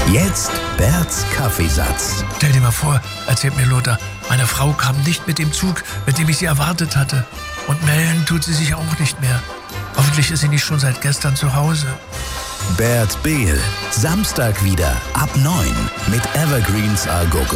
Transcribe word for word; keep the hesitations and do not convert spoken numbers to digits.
Jetzt Berts Kaffeesatz. Stell dir mal vor, erzählt mir Lothar, meine Frau kam nicht mit dem Zug, mit dem ich sie erwartet hatte. Und melden tut sie sich auch nicht mehr. Hoffentlich ist sie nicht schon seit gestern zu Hause. Bert Behl, Samstag wieder ab neun mit Evergreens A Go Go.